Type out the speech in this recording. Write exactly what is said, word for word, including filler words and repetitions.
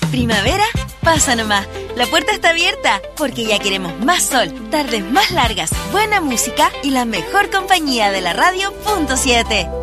¿Primavera? Pasa nomás. La puerta está abierta porque ya queremos más sol, tardes más largas, buena música y la mejor compañía de la radio punto siete.